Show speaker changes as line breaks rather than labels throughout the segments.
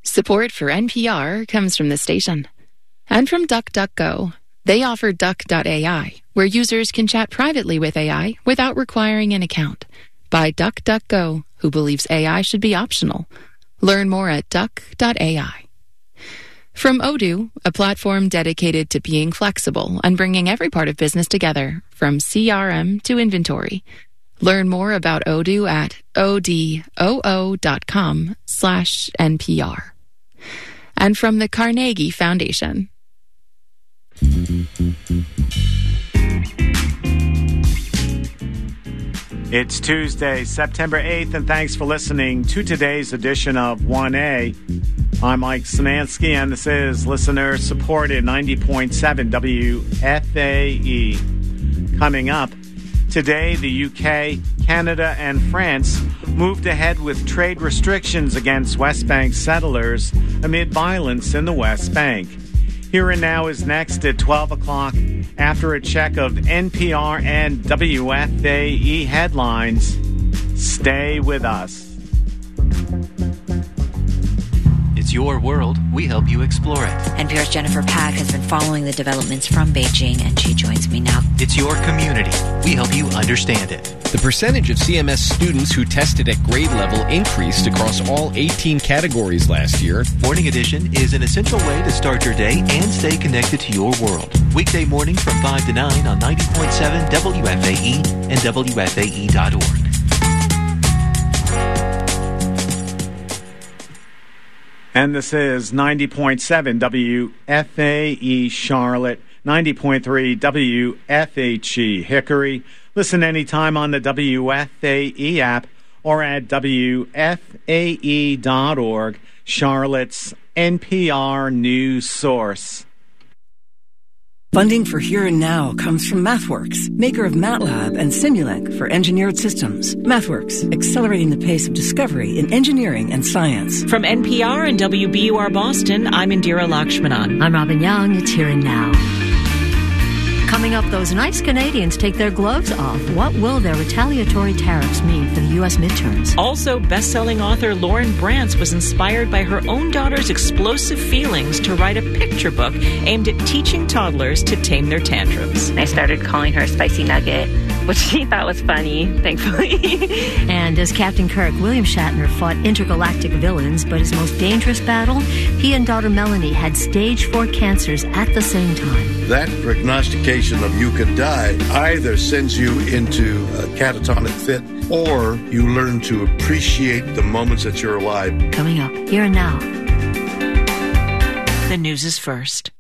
Support for NPR comes from the station and from DuckDuckGo. They offer Duck.ai, where users can chat privately with AI without requiring an account. By DuckDuckGo, who believes AI should be optional. Learn more at Duck.ai. From Odoo, a platform dedicated to being flexible and bringing every part of business together, from CRM to inventory. Learn more about Odoo at odoo.com/NPR. And from the Carnegie Foundation.
It's Tuesday, September 8th, and thanks for listening to today's edition of 1A. I'm Mike Szymanski, and this is listener-supported 90.7 WFAE. Coming up, today the UK, Canada, and France moved ahead with trade restrictions against West Bank settlers amid violence in the West Bank. Here and Now is next at 12 o'clock after a check of NPR and WFAE headlines. Stay with us.
It's your world. We help you explore it.
NPR's Jennifer Pack has been following the developments from Beijing, and she joins me now.
It's your community. We help you understand it.
The percentage of CMS students who tested at grade level increased across all 18 categories last year.
Morning Edition is an essential way to start your day and stay connected to your world. Weekday mornings from 5 to 9 on 90.7 WFAE and WFAE.org.
And this is 90.7 WFAE Charlotte, 90.3 WFHE Hickory. Listen anytime on the WFAE app or at WFAE.org, Charlotte's NPR news source.
Funding for Here and Now comes from MathWorks, maker of MATLAB and Simulink for engineered systems. MathWorks, accelerating the pace of discovery in engineering and science.
From NPR and WBUR Boston, I'm Indira Lakshmanan.
I'm Robin Young. It's Here and Now. Coming up, those nice Canadians take their gloves off. What will their retaliatory tariffs mean for the U.S. midterms?
Also, best-selling author Lauren Brantz was inspired by her own daughter's explosive feelings to write a picture book aimed at teaching toddlers to tame their tantrums.
I started calling her Spicy Nugget, which she thought was funny, thankfully.
And as Captain Kirk, William Shatner fought intergalactic villains, but his most dangerous battle, he and daughter Melanie had stage 4 cancers at the same time.
That prognostication of you could die either sends you into a catatonic fit or you learn to appreciate the moments that you're alive.
Coming up, Here and Now.
The news is first.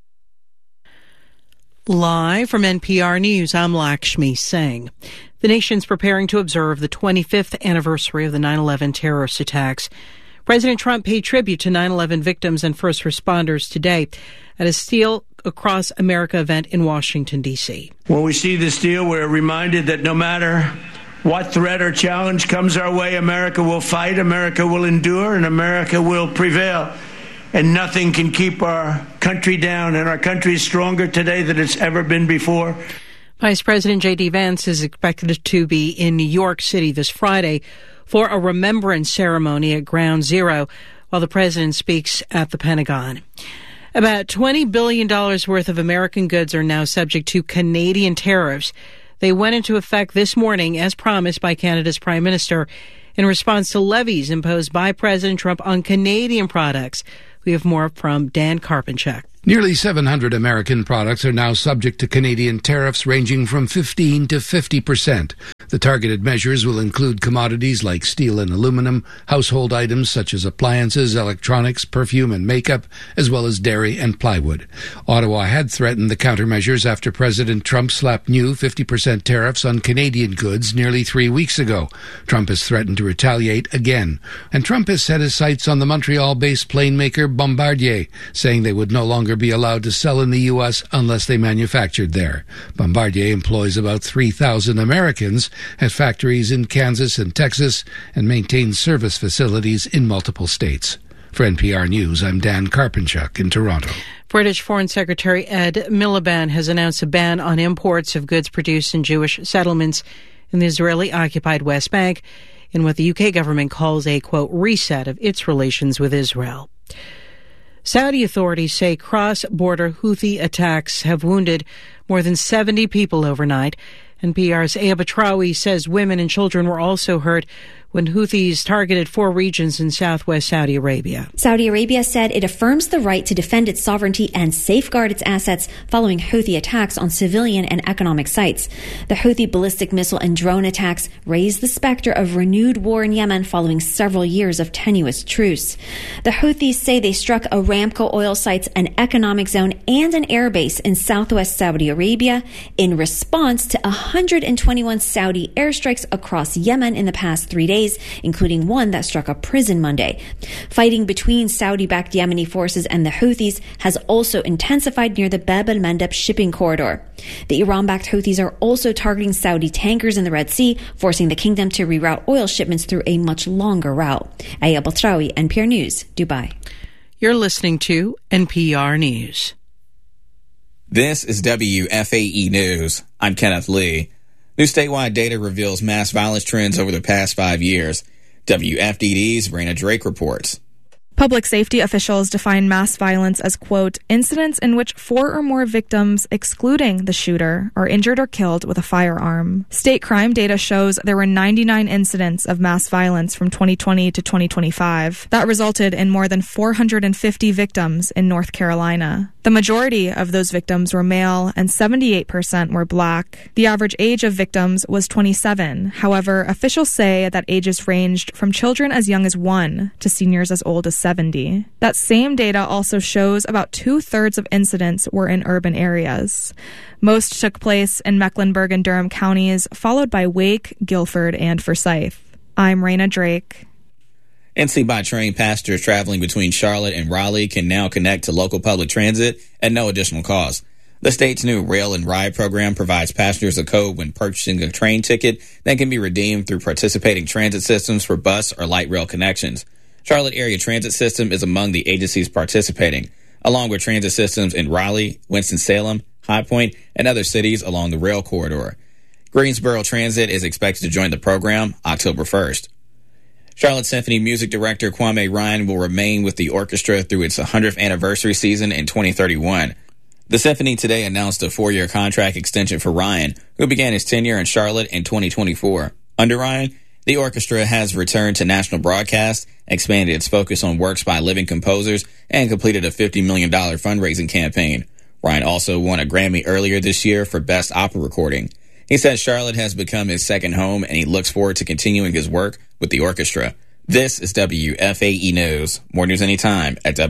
Live from NPR News, I'm Lakshmi Singh. The nation's preparing to observe the 25th anniversary of the 9/11 terrorist attacks. President Trump paid tribute to 9/11 victims and first responders today at a Steel Across America event in Washington, D.C.
When we see this deal, we're reminded that no matter what threat or challenge comes our way, America will fight, America will endure, and America will prevail. And nothing can keep our country down, and our country is stronger today than it's ever been before.
Vice President J.D. Vance is expected to be in New York City this Friday for a remembrance ceremony at Ground Zero while the president speaks at the Pentagon. About $20 billion worth of American goods are now subject to Canadian tariffs. They went into effect this morning, as promised by Canada's Prime Minister, in response to levies imposed by President Trump on Canadian products. We have more from Dan Karpenchuk.
Nearly 700 American products are now subject to Canadian tariffs ranging from 15 to 50%. The targeted measures will include commodities like steel and aluminum, household items such as appliances, electronics, perfume and makeup, as well as dairy and plywood. Ottawa had threatened the countermeasures after President Trump slapped new 50% tariffs on Canadian goods nearly 3 weeks ago. Trump has threatened to retaliate again. And Trump has set his sights on the Montreal-based plane maker Bombardier, saying they would no longer be allowed to sell in the U.S. unless they manufactured there. Bombardier employs about 3,000 Americans at factories in Kansas and Texas and maintains service facilities in multiple states. For NPR News, I'm Dan Karpenchuk in Toronto.
British Foreign Secretary Ed Miliband has announced a ban on imports of goods produced in Jewish settlements in the Israeli-occupied West Bank in what the UK government calls a, quote, reset of its relations with Israel. Saudi authorities say cross-border Houthi attacks have wounded more than 70 people overnight. NPR's Aya Batrawi says women and children were also hurt when Houthis targeted 4 regions in southwest Saudi Arabia.
Saudi Arabia said it affirms the right to defend its sovereignty and safeguard its assets following Houthi attacks on civilian and economic sites. The Houthi ballistic missile and drone attacks raised the specter of renewed war in Yemen following several years of tenuous truce. The Houthis say they struck Aramco oil sites, an economic zone, and an airbase in southwest Saudi Arabia in response to 121 Saudi airstrikes across Yemen in the past 3 days, including one that struck a prison Monday. Fighting between Saudi-backed Yemeni forces and the Houthis has also intensified near the Bab al-Mandeb shipping corridor. The Iran-backed Houthis are also targeting Saudi tankers in the Red Sea, forcing the kingdom to reroute oil shipments through a much longer route. Aya Batrawi, NPR News, Dubai.
You're listening to NPR News.
This is WFAE News. I'm Kenneth Lee. New statewide data reveals mass violence trends over the past 5 years. WFDD's Raina Drake reports.
Public safety officials define mass violence as, quote, incidents in which 4 or more victims, excluding the shooter, are injured or killed with a firearm. State crime data shows there were 99 incidents of mass violence from 2020 to 2025. That resulted in more than 450 victims in North Carolina. The majority of those victims were male and 78% were black. The average age of victims was 27. However, officials say that ages ranged from children as young as 1 to seniors as old as 70. That same data also shows about 2/3 of incidents were in urban areas. Most took place in Mecklenburg and Durham counties, followed by Wake, Guilford, and Forsyth. I'm Raina Drake.
NC by train passengers traveling between Charlotte and Raleigh can now connect to local public transit at no additional cost. The state's new Rail and Ride program provides passengers a code when purchasing a train ticket that can be redeemed through participating transit systems for bus or light rail connections. Charlotte Area Transit System is among the agencies participating, along with transit systems in Raleigh, Winston-Salem, High Point, and other cities along the rail corridor. Greensboro Transit is expected to join the program October 1st. Charlotte Symphony music director Kwame Ryan will remain with the orchestra through its 100th anniversary season in 2031. The Symphony today announced a 4-year contract extension for Ryan, who began his tenure in Charlotte in 2024. Under Ryan, the orchestra has returned to national broadcast, expanded its focus on works by living composers, and completed a $50 million fundraising campaign. Ryan also won a Grammy earlier this year for Best Opera Recording. He says Charlotte has become his second home, and he looks forward to continuing his work with the orchestra. This is WFAE News. More news anytime at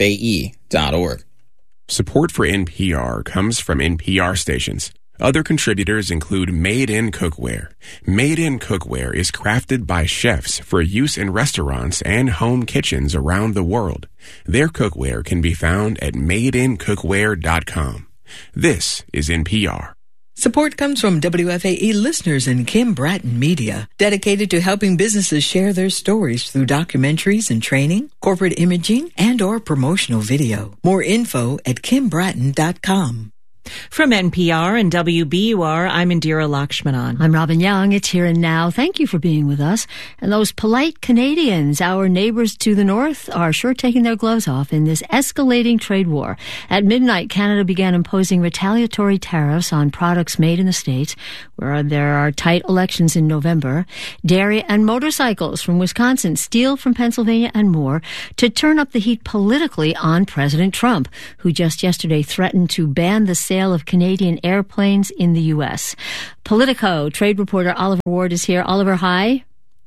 WFAE.org.
Support for NPR comes from NPR stations. Other contributors include Made in Cookware. Made in Cookware is crafted by chefs for use in restaurants and home kitchens around the world. Their cookware can be found at madeincookware.com. This is NPR.
Support comes from WFAE listeners and Kim Bratton Media, dedicated to helping businesses share their stories through documentaries and training, corporate imaging, and/or promotional video. More info at kimbratton.com.
From NPR and WBUR, I'm Indira Lakshmanan.
I'm Robin Young. It's Here and Now. Thank you for being with us. And those polite Canadians, our neighbors to the north, are sure taking their gloves off in this escalating trade war. At midnight, Canada began imposing retaliatory tariffs on products made in the States, where there are tight elections in November. Dairy and motorcycles from Wisconsin, steel from Pennsylvania, and more, to turn up the heat politically on President Trump, who just yesterday threatened to ban the sale of Canadian airplanes in the U.S. Politico trade reporter Oliver Ward is here. Oliver, hi.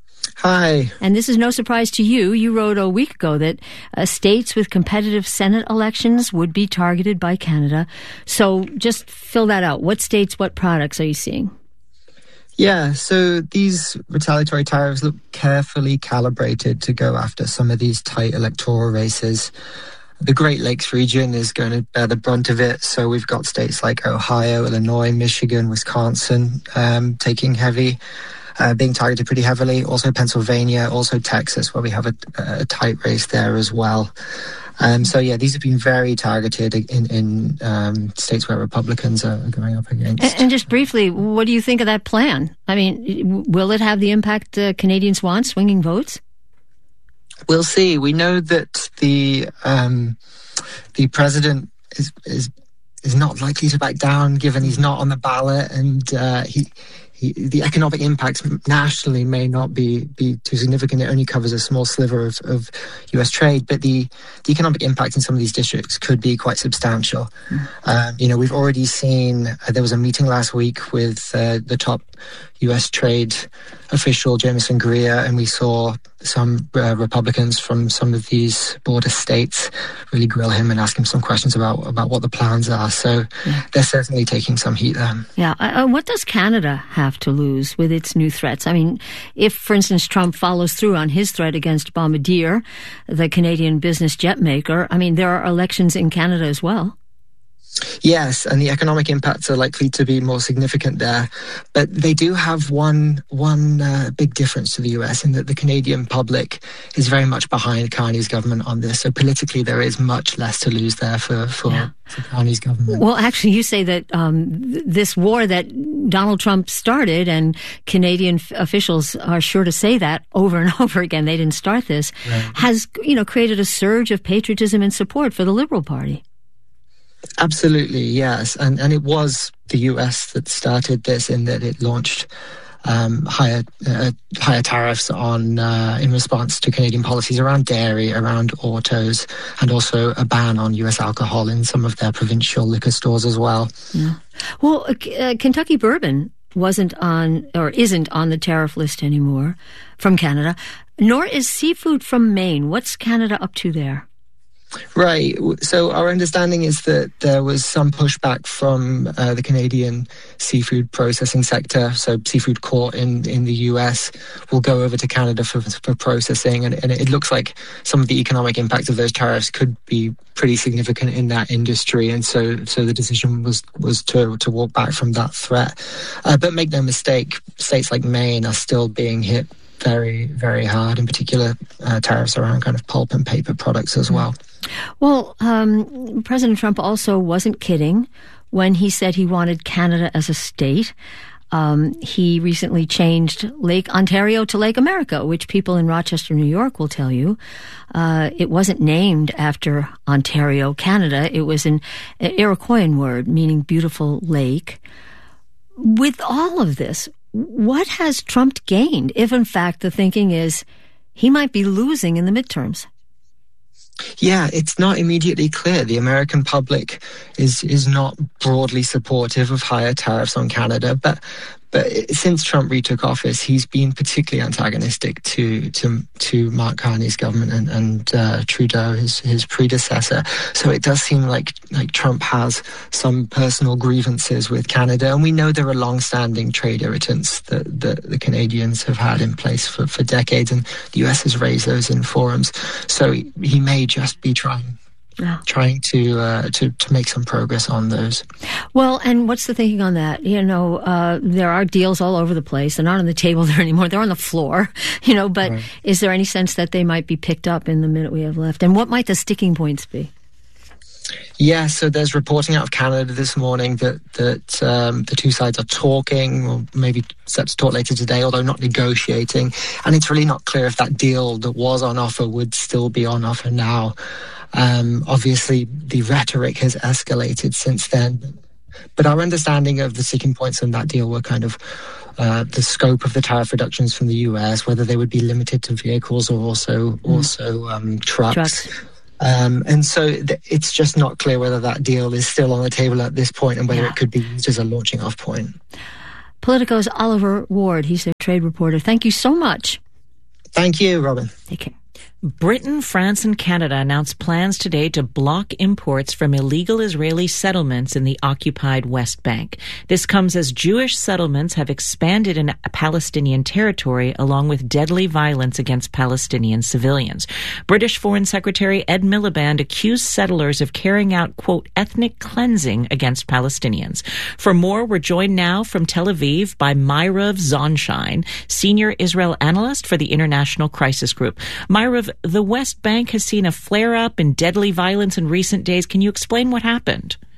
Hi.
And this is no surprise to you. You wrote a week ago that states with competitive Senate elections would be targeted by Canada. So just fill that out. What states, what products are you seeing?
Yeah, so these retaliatory tariffs look carefully calibrated to go after some of these tight electoral races. The Great Lakes region is going to bear the brunt of it. So we've got states like Ohio, Illinois, Michigan, Wisconsin being targeted pretty heavily. Also Pennsylvania, also Texas, where we have a tight race there as well. These have been very targeted in states where Republicans are going up against.
And just briefly, what do you think of that plan? I mean, will it have the impact Canadians want, swinging votes?
We'll see. We know that the president is not likely to back down, given he's not on the ballot, and the economic impacts nationally may not be too significant. It only covers a small sliver of U.S. trade, but the economic impact in some of these districts could be quite substantial. We've already seen, there was a meeting last week with the top U.S. trade official, Jamieson Greer, and we saw some Republicans from some of these border states really grill him and ask him some questions about what the plans are. So they're certainly taking some heat there.
Yeah. What does Canada have to lose with its new threats? I mean, if, for instance, Trump follows through on his threat against Bombardier, the Canadian business jet maker, I mean, there are elections in Canada as well.
Yes, and the economic impacts are likely to be more significant there. But they do have one big difference to the US in that the Canadian public is very much behind Carney's government on this. So politically, there is much less to lose there for Carney's government.
Well, actually, you say that this war that Donald Trump started, and Canadian officials are sure to say that over and over again, they didn't start this, has created a surge of patriotism and support for the Liberal Party.
Absolutely, yes. And it was the US that started this in that it launched higher tariffs on in response to Canadian policies around dairy, around autos, and also a ban on US alcohol in some of their provincial liquor stores as well.
Yeah. Well, Kentucky bourbon wasn't on or isn't on the tariff list anymore from Canada, nor is seafood from Maine. What's Canada up to there?
Right. So our understanding is that there was some pushback from the Canadian seafood processing sector. So seafood caught in the US will go over to Canada for processing. And it looks like some of the economic impacts of those tariffs could be pretty significant in that industry. And so the decision was to walk back from that threat. But make no mistake, states like Maine are still being hit very, very hard, in particular tariffs around kind of pulp and paper products as well.
Well, President Trump also wasn't kidding when he said he wanted Canada as a state. He recently changed Lake Ontario to Lake America, which people in Rochester, New York will tell you. It wasn't named after Ontario, Canada. It was an Iroquoian word meaning beautiful lake. With all of this, what has Trump gained if, in fact, the thinking is he might be losing in the midterms?
Yeah, it's not immediately clear. The American public is not broadly supportive of higher tariffs on Canada, but since Trump retook office, he's been particularly antagonistic to Mark Carney's government and Trudeau, his predecessor. So it does seem like Trump has some personal grievances with Canada, and we know there are long-standing trade irritants that the Canadians have had in place for decades, and the US has raised those in forums. So he may just be trying to make some progress on those.
Well, and what's the thinking on that? There are deals all over the place. They're not on the table there anymore. They're on the floor, but right. Is there any sense that they might be picked up in the minute we have left? And what might the sticking points be?
Yeah, so there's reporting out of Canada this morning that the two sides are talking, or maybe set to talk later today, although not negotiating. And it's really not clear if that deal that was on offer would still be on offer now. Obviously, the rhetoric has escalated since then. But our understanding of the sticking points in that deal were kind of the scope of the tariff reductions from the US, whether they would be limited to vehicles or also trucks. And so it's just not clear whether that deal is still on the table at this point and whether it could be used as a launching off point.
Politico's Oliver Ward, he's a trade reporter. Thank you so much.
Thank you, Robin.
Take care.
Britain, France, and Canada announced plans today to block imports from illegal Israeli settlements in the occupied West Bank. This comes as Jewish settlements have expanded in Palestinian territory, along with deadly violence against Palestinian civilians. British Foreign Secretary Ed Miliband accused settlers of carrying out, quote, ethnic cleansing against Palestinians. For more, we're joined now from Tel Aviv by Myrav Zonshine, senior Israel analyst for the International Crisis Group. Myrav, the West Bank has seen a flare-up in deadly violence in recent days. Can you explain what happened?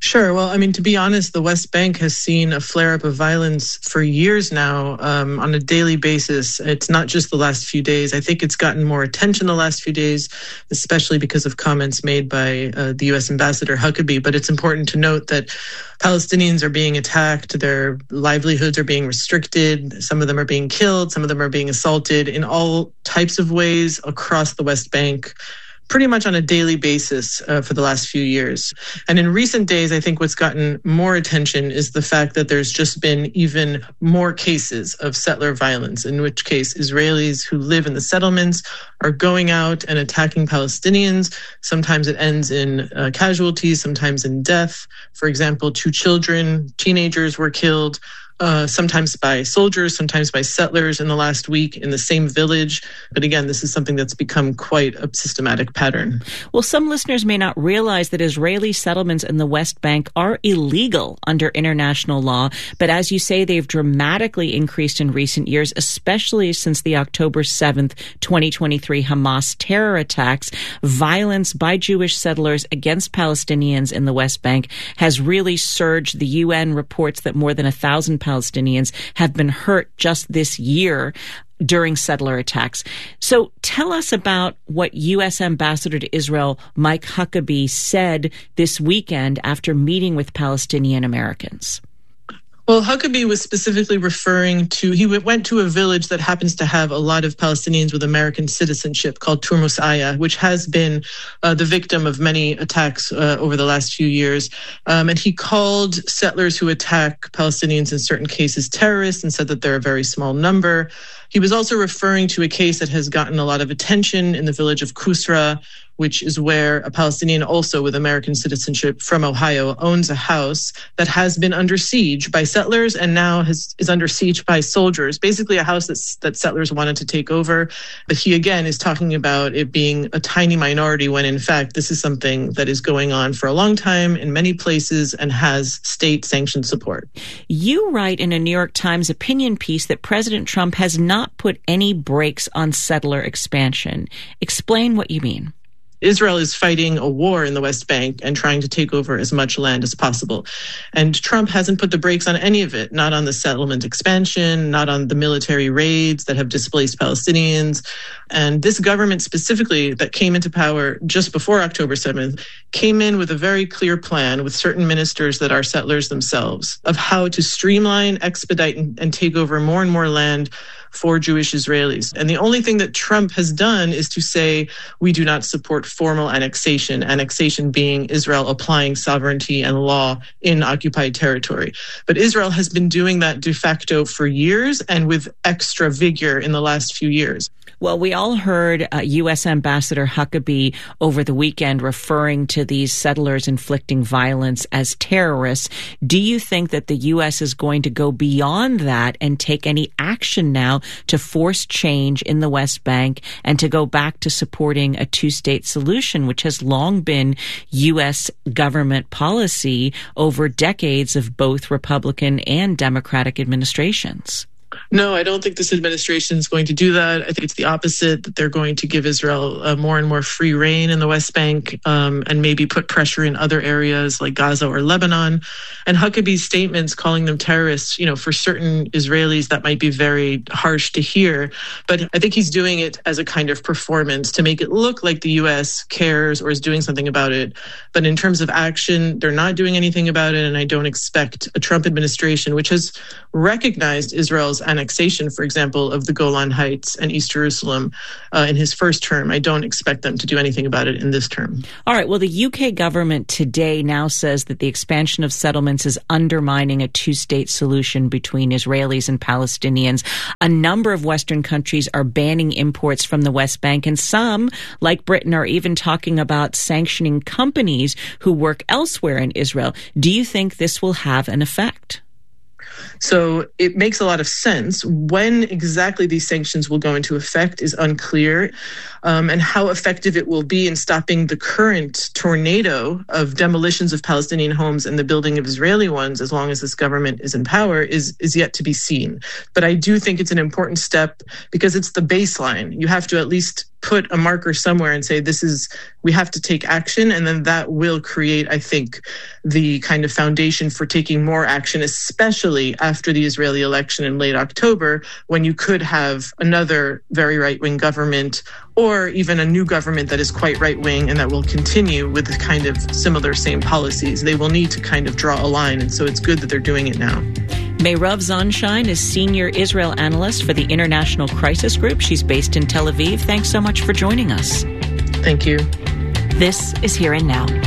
Sure. Well, I mean, to be honest, the West Bank has seen a flare-up of violence for years now on a daily basis. It's not just the last few days. I think it's gotten more attention the last few days, especially because of comments made by the U.S. Ambassador Huckabee. But it's important to note that Palestinians are being attacked. Their livelihoods are being restricted. Some of them are being killed. Some of them are being assaulted in all types of ways across the West Bank, pretty much on a daily basis for the last few years. And in recent days, I think what's gotten more attention is the fact that there's just been even more cases of settler violence, in which case Israelis who live in the settlements are going out and attacking Palestinians. Sometimes it ends in casualties, sometimes in death. For example, 2 children, teenagers were killed, sometimes by soldiers, sometimes by settlers in the last week in the same village. But again, this is something that's become quite a systematic pattern.
Well, some listeners may not realize that Israeli settlements in the West Bank are illegal under international law. But as you say, they've dramatically increased in recent years, especially since the October 7th, 2023 Hamas terror attacks. Violence by Jewish settlers against Palestinians in the West Bank has really surged. The UN reports that more than 1,000 Palestinians have been hurt just this year during settler attacks. So tell us about what U.S. Ambassador to Israel Mike Huckabee said this weekend after meeting with Palestinian Americans.
Well, Huckabee was specifically referring to, he went to a village that happens to have a lot of Palestinians with American citizenship called Turmus Aya, which has been the victim of many attacks over the last few years. And he called settlers who attack Palestinians in certain cases terrorists and said that they're a very small number. He was also referring to a case that has gotten a lot of attention in the village of Kusra, which is where a Palestinian also with American citizenship from Ohio owns a house that has been under siege by settlers and now is under siege by soldiers, basically a house that settlers wanted to take over. But he, again, is talking about it being a tiny minority when, in fact, this is something that is going on for a long time in many places and has state-sanctioned support.
You write in a New York Times opinion piece that President Trump has not put any brakes on settler expansion. Explain what you mean.
Israel is fighting a war in the West Bank and trying to take over as much land as possible. And Trump hasn't put the brakes on any of it, not on the settlement expansion, not on the military raids that have displaced Palestinians. And this government specifically that came into power just before October 7th came in with a very clear plan with certain ministers that are settlers themselves of how to streamline, expedite, and take over more and more land for Jewish Israelis. And the only thing that Trump has done is to say, we do not support formal annexation being Israel applying sovereignty and law in occupied territory. But Israel has been doing that de facto for years and with extra vigor in the last few years.
Well, we all heard U.S. Ambassador Huckabee over the weekend referring to these settlers inflicting violence as terrorists. Do you think that the U.S. is going to go beyond that and take any action now to force change in the West Bank and to go back to supporting a two-state solution, which has long been U.S. government policy over decades of both Republican and Democratic administrations?
No, I don't think this administration is going to do that. I think it's the opposite, that they're going to give Israel more and more free reign in the West Bank and maybe put pressure in other areas like Gaza or Lebanon. And Huckabee's statements calling them terrorists, for certain Israelis, that might be very harsh to hear. But I think he's doing it as a kind of performance to make it look like the U.S. cares or is doing something about it. But in terms of action, they're not doing anything about it. And I don't expect a Trump administration, which has recognized Israel's annexation, for example, of the Golan Heights and East Jerusalem in his first term. I don't expect them to do anything about it in this term.
All right. Well, the UK government today now says that the expansion of settlements is undermining a two-state solution between Israelis and Palestinians. A number of Western countries are banning imports from the West Bank, and some, like Britain, are even talking about sanctioning companies who work elsewhere in Israel. Do you think this will have an effect?
So it makes a lot of sense. When exactly these sanctions will go into effect is unclear, and how effective it will be in stopping the current tornado of demolitions of Palestinian homes and the building of Israeli ones, as long as this government is in power, is yet to be seen. But I do think it's an important step because it's the baseline. You have to at least put a marker somewhere and say, we have to take action. And then that will create, I think, the kind of foundation for taking more action, especially after the Israeli election in late October, when you could have another very right-wing government or even a new government that is quite right-wing and that will continue with the kind of similar same policies. They will need to kind of draw a line. And so it's good that they're doing it now.
Meirav Zonshine is Senior Israel Analyst for the International Crisis Group. She's based in Tel Aviv. Thanks so much for joining us.
Thank you.
This is Here and Now.